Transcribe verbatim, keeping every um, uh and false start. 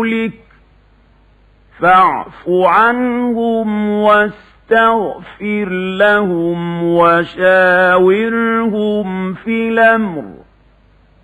رسلك فاعف عنهم واستغفر لهم وشاورهم في الأمر